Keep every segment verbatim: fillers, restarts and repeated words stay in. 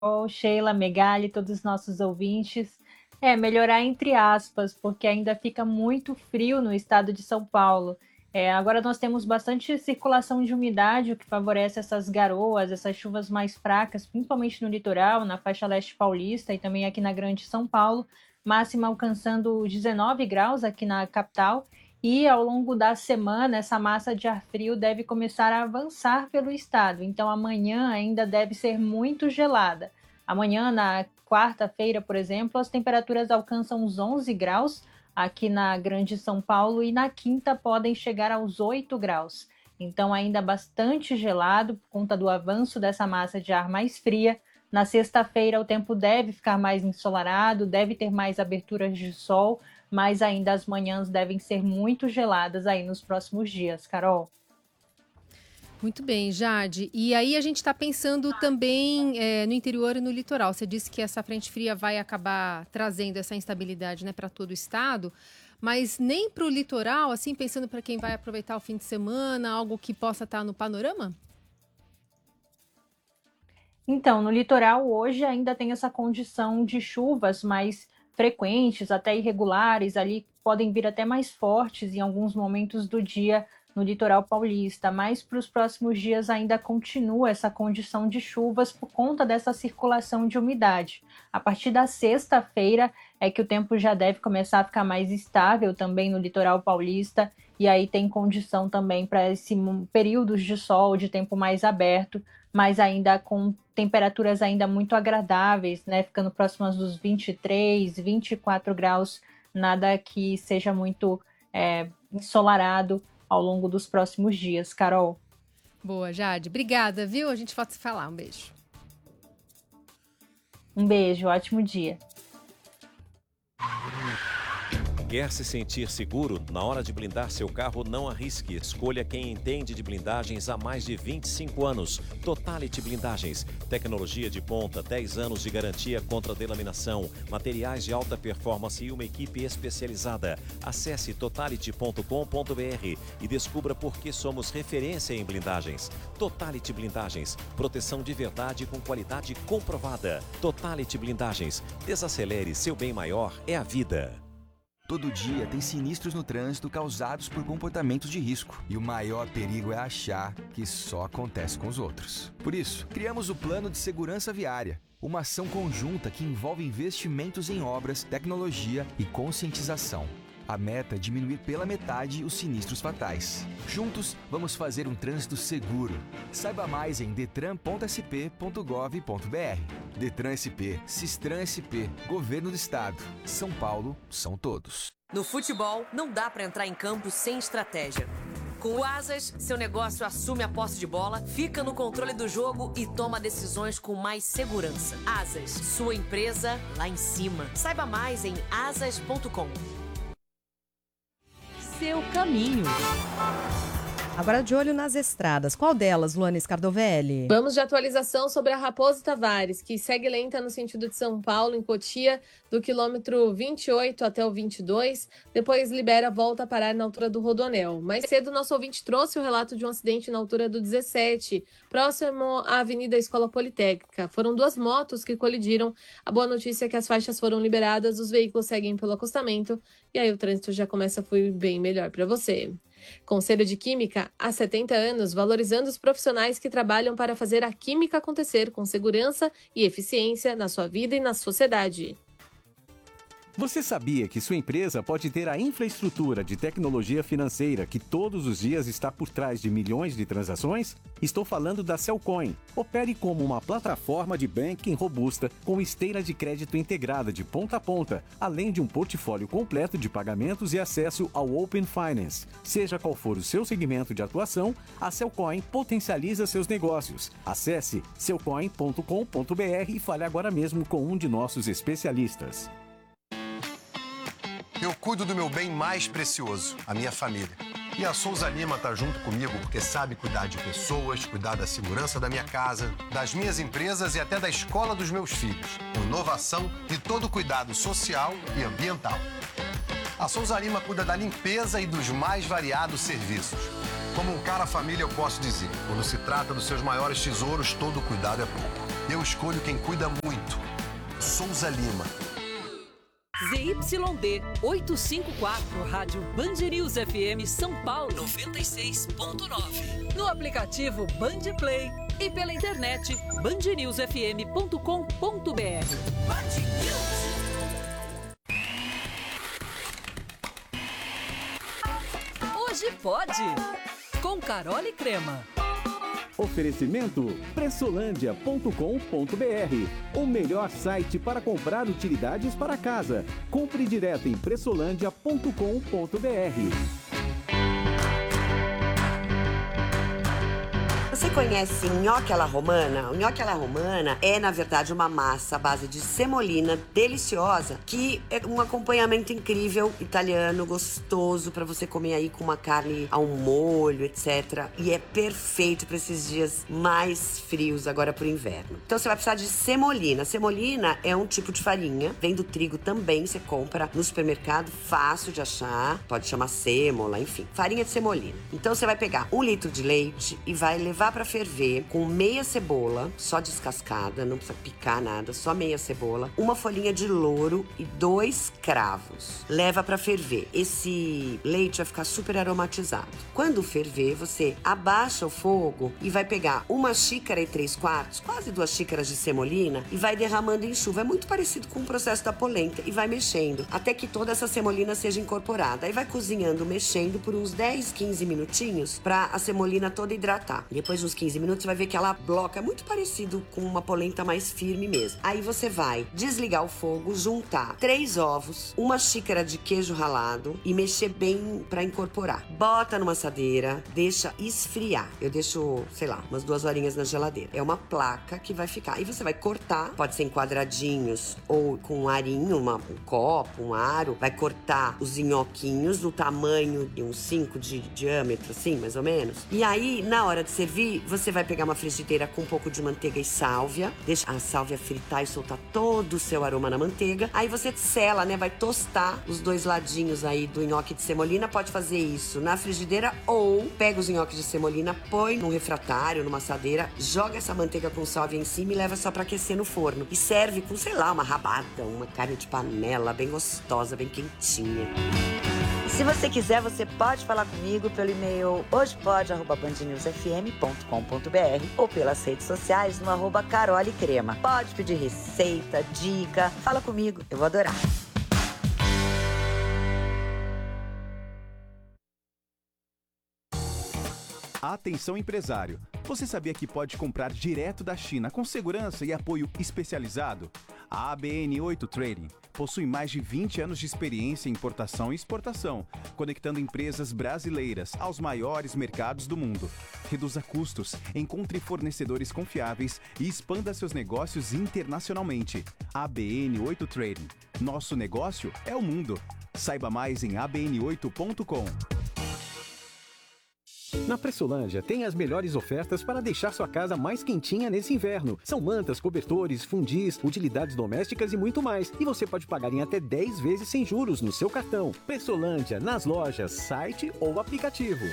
Sheila, Megali, todos os nossos ouvintes. É, melhorar entre aspas, porque ainda fica muito frio no estado de São Paulo. É, agora nós temos bastante circulação de umidade, o que favorece essas garoas, essas chuvas mais fracas, principalmente no litoral, na faixa leste paulista e também aqui na Grande São Paulo, máxima alcançando dezenove graus aqui na capital. E ao longo da semana, essa massa de ar frio deve começar a avançar pelo estado. Então, amanhã ainda deve ser muito gelada. Amanhã, na quarta-feira, por exemplo, as temperaturas alcançam os onze graus aqui na Grande São Paulo e na quinta podem chegar aos oito graus. Então, ainda bastante gelado por conta do avanço dessa massa de ar mais fria. Na sexta-feira, o tempo deve ficar mais ensolarado, deve ter mais aberturas de sol, mas ainda as manhãs devem ser muito geladas aí nos próximos dias, Carol. Muito bem, Jade. E aí a gente está pensando também é, no interior e no litoral. Você disse que essa frente fria vai acabar trazendo essa instabilidade, né, para todo o estado, mas nem para o litoral, assim, pensando para quem vai aproveitar o fim de semana, algo que possa estar no panorama? Então, no litoral hoje ainda tem essa condição de chuvas mais frequentes, até irregulares, ali podem vir até mais fortes em alguns momentos do dia no litoral paulista, mas para os próximos dias ainda continua essa condição de chuvas por conta dessa circulação de umidade. A partir da sexta-feira é que o tempo já deve começar a ficar mais estável também no litoral paulista, e aí tem condição também para esse períodos de sol, de tempo mais aberto, mas ainda com temperaturas ainda muito agradáveis, né, ficando próximas dos vinte e três, vinte e quatro graus, nada que seja muito é, ensolarado ao longo dos próximos dias, Carol. Boa, Jade. Obrigada, viu? A gente pode se falar. Um beijo. Um beijo, ótimo dia. Quer se sentir seguro? Na hora de blindar seu carro, não arrisque. Escolha quem entende de blindagens há mais de vinte e cinco anos. Totality Blindagens. Tecnologia de ponta, dez anos de garantia contra delaminação, materiais de alta performance e uma equipe especializada. Acesse totality ponto com ponto b r e descubra por que somos referência em blindagens. Totality Blindagens. Proteção de verdade com qualidade comprovada. Totality Blindagens. Desacelere, seu bem maior é a vida. Todo dia tem sinistros no trânsito causados por comportamentos de risco. E o maior perigo é achar que só acontece com os outros. Por isso, criamos o Plano de Segurança Viária. Uma ação conjunta que envolve investimentos em obras, tecnologia e conscientização. A meta é diminuir pela metade os sinistros fatais. Juntos, vamos fazer um trânsito seguro. Saiba mais em detran ponto s p ponto gov ponto b r. Detran S P, Sistran S P, Governo do Estado. São Paulo, são todos. No futebol, não dá para entrar em campo sem estratégia. Com o Asas, seu negócio assume a posse de bola, fica no controle do jogo e toma decisões com mais segurança. Asas, sua empresa lá em cima. Saiba mais em asas ponto com. Seu caminho. Agora de olho nas estradas. Qual delas, Luana Scardovelli? Vamos de atualização sobre a Raposo Tavares, que segue lenta no sentido de São Paulo, em Cotia, do quilômetro vinte e oito até o vinte e dois. Depois libera, volta a parar na altura do Rodoanel. Mais cedo, nosso ouvinte trouxe o relato de um acidente na altura do dezessete, próximo à Avenida Escola Politécnica. Foram duas motos que colidiram. A boa notícia é que as faixas foram liberadas, os veículos seguem pelo acostamento, e aí o trânsito já começa a fluir bem melhor para você. Conselho de Química, há setenta anos, valorizando os profissionais que trabalham para fazer a química acontecer com segurança e eficiência na sua vida e na sociedade. Você sabia que sua empresa pode ter a infraestrutura de tecnologia financeira que todos os dias está por trás de milhões de transações? Estou falando da Cellcoin. Opere como uma plataforma de banking robusta com esteira de crédito integrada de ponta a ponta, além de um portfólio completo de pagamentos e acesso ao Open Finance. Seja qual for o seu segmento de atuação, a Cellcoin potencializa seus negócios. Acesse cellcoin ponto com ponto b r e fale agora mesmo com um de nossos especialistas. Eu cuido do meu bem mais precioso, a minha família. E a Souza Lima tá junto comigo porque sabe cuidar de pessoas, cuidar da segurança da minha casa, das minhas empresas e até da escola dos meus filhos. Com inovação e todo cuidado social e ambiental. A Souza Lima cuida da limpeza e dos mais variados serviços. Como um cara família, eu posso dizer, quando se trata dos seus maiores tesouros, todo cuidado é pouco. Eu escolho quem cuida muito. Souza Lima. Z Y D oitocentos e cinquenta e quatro, Rádio Band News F M São Paulo noventa e seis ponto nove. No aplicativo Band Play e pela internet band news f m ponto com ponto b r. Band News. Hoje pode, com Carol e Crema. Oferecimento pressolândia ponto com ponto b r, o melhor site para comprar utilidades para casa. Compre direto em pressolândia ponto com ponto b r. Você conhece nhoque alla romana? O nhoque alla romana é, na verdade, uma massa à base de semolina deliciosa, que é um acompanhamento incrível, italiano, gostoso, para você comer aí com uma carne ao molho, etcétera. E é perfeito para esses dias mais frios, agora pro inverno. Então você vai precisar de semolina. Semolina é um tipo de farinha, vem do trigo também, você compra no supermercado, fácil de achar, pode chamar sêmola, enfim. Farinha de semolina. Então você vai pegar um litro de leite e vai levar para ferver com meia cebola, só descascada, não precisa picar nada, só meia cebola, uma folhinha de louro e dois cravos. Leva para ferver. Esse leite vai ficar super aromatizado. Quando ferver, você abaixa o fogo e vai pegar uma xícara e três quartos, quase duas xícaras de semolina, e vai derramando em chuva. É muito parecido com o processo da polenta, e vai mexendo até que toda essa semolina seja incorporada. Aí vai cozinhando, mexendo por uns dez, quinze minutinhos para a semolina toda hidratar. Depois de uns quinze minutos, você vai ver que ela bloca, é muito parecido com uma polenta mais firme mesmo. Aí você vai desligar o fogo, juntar três ovos, uma xícara de queijo ralado e mexer bem para incorporar. Bota numa assadeira, deixa esfriar. Eu deixo, sei lá, umas duas horinhas na geladeira. É uma placa que vai ficar. Aí você vai cortar, pode ser em quadradinhos ou com um arinho, uma, um copo, um aro. Vai cortar os nhoquinhos do tamanho de uns cinco de diâmetro, assim, mais ou menos. E aí, na hora de servir, você vai pegar uma frigideira com um pouco de manteiga e sálvia, deixa a sálvia fritar e soltar todo o seu aroma na manteiga. Aí você sela, né? Vai tostar os dois ladinhos aí do nhoque de semolina. Pode fazer isso na frigideira ou pega os nhoques de semolina, põe num refratário, numa assadeira, joga essa manteiga com sálvia em cima e leva só pra aquecer no forno. E serve com, sei lá, uma rabada, uma carne de panela bem gostosa, bem quentinha. Se você quiser, você pode falar comigo pelo e-mail hojepode arroba band news f m ponto com ponto b r ou pelas redes sociais no arroba Carol e Crema. Pode pedir receita, dica, fala comigo, eu vou adorar. Atenção empresário, você sabia que pode comprar direto da China com segurança e apoio especializado? A A B N oito Trading possui mais de vinte anos de experiência em importação e exportação, conectando empresas brasileiras aos maiores mercados do mundo. Reduza custos, encontre fornecedores confiáveis e expanda seus negócios internacionalmente. A B N oito Trading. Nosso negócio é o mundo. Saiba mais em a b n oito ponto com. Na Pressolândia tem as melhores ofertas para deixar sua casa mais quentinha nesse inverno. São mantas, cobertores, fundis, utilidades domésticas e muito mais. E você pode pagar em até dez vezes sem juros no seu cartão. Pressolândia, nas lojas, site ou aplicativo.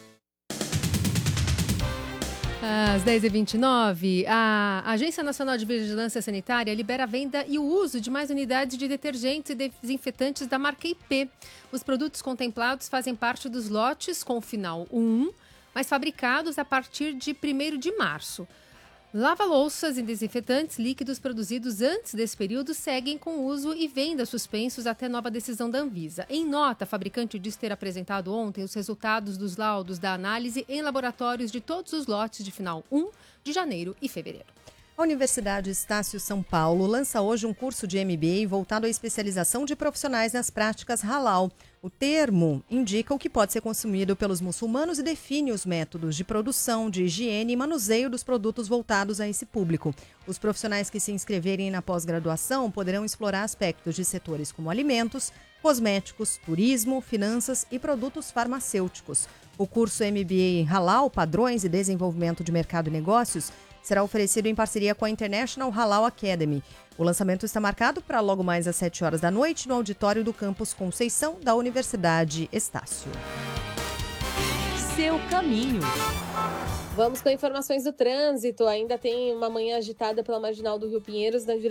Às dez e vinte e nove, a Agência Nacional de Vigilância Sanitária libera a venda e o uso de mais unidades de detergentes e desinfetantes da marca I P. Os produtos contemplados fazem parte dos lotes com o final um, mas fabricados a partir de primeiro de março. Lava-louças e desinfetantes líquidos produzidos antes desse período seguem com uso e venda suspensos até nova decisão da Anvisa. Em nota, a fabricante diz ter apresentado ontem os resultados dos laudos da análise em laboratórios de todos os lotes de final um de janeiro e fevereiro. A Universidade Estácio São Paulo lança hoje um curso de M B A voltado à especialização de profissionais nas práticas halal. O termo indica o que pode ser consumido pelos muçulmanos e define os métodos de produção, de higiene e manuseio dos produtos voltados a esse público. Os profissionais que se inscreverem na pós-graduação poderão explorar aspectos de setores como alimentos, cosméticos, turismo, finanças e produtos farmacêuticos. O curso M B A Halal, Padrões e Desenvolvimento de Mercado e Negócios, será oferecido em parceria com a International Halal Academy. O lançamento está marcado para logo mais às sete horas da noite no auditório do campus Conceição da Universidade Estácio. Seu caminho. Vamos com informações do trânsito. Ainda tem uma manhã agitada pela Marginal do Rio Pinheiros, na